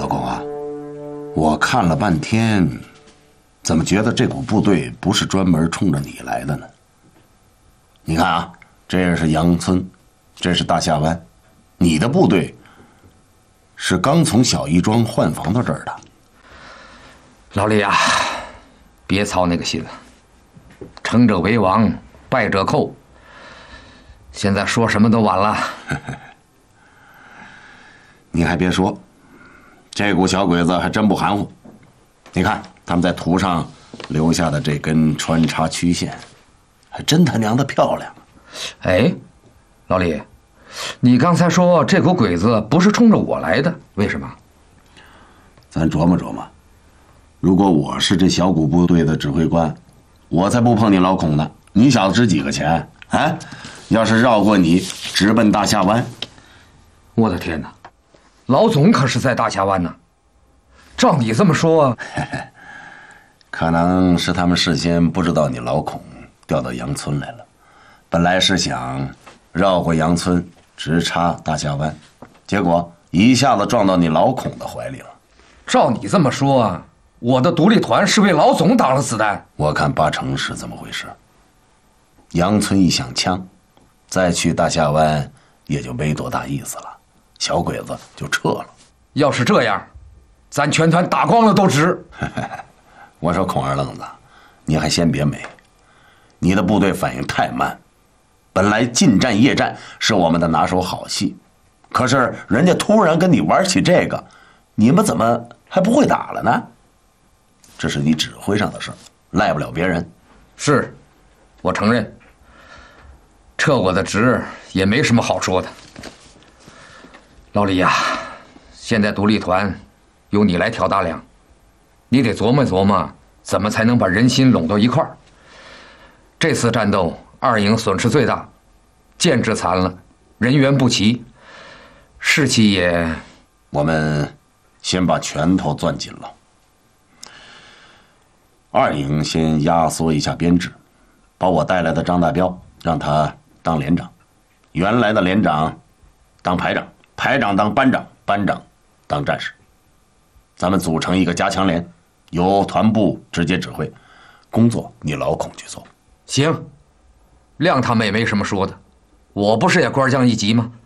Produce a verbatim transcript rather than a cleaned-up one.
公啊，我看了半天，怎么觉得这股部队不是专门冲着你来的呢？你看啊，这是杨村，这是大下湾，你的部队是刚从小义庄换防到这儿的。 老李啊，别操那个心了，成者为王，败者寇。现在说什么都晚了。 你还别说，这股小鬼子还真不含糊。你看他们在图上留下的这根穿插曲线，还真他娘的漂亮。 哎，老李，你刚才说这股鬼子不是冲着我来的，为什么？ 咱琢磨琢磨，如果我是这小股部队的指挥官，我才不碰你老孔呢。你小子值几个钱啊？要是绕过你，直奔大下湾。 我的天哪，老总可是在大下湾呢。照你这么说， 可能是他们事先不知道你老孔调到杨村来了，本来是想绕过杨村直插大下湾，结果一下子撞到你老孔的怀里了。 照你这么说，我的独立团是为老总挡了子弹？ 我看八成是这么回事。杨村一响枪，再去大下湾也就没多大意思了，小鬼子就撤了。 要是这样，咱全团打光了都值。 我说孔二愣子，你还先别美，你的部队反应太慢。本来近战夜战是我们的拿手好戏，可是人家突然跟你玩起这个，你们怎么还不会打了呢？这是你指挥上的事，赖不了别人。 是，我承认，撤我的职也没什么好说的。老李呀，现在独立团由你来挑大梁，你得琢磨琢磨怎么才能把人心拢到一块儿。这次战斗二营损失最大，建制残了，人员不齐，士气也…… 我们先把拳头攥紧了。二营先压缩一下编制，把我带来的张大彪让他当连长，原来的连长当排长，排长当班长，班长当战士。咱们组成一个加强连，由团部直接指挥，工作你老孔去做。 行，亮他们也没什么说的，我不是也官降一级吗？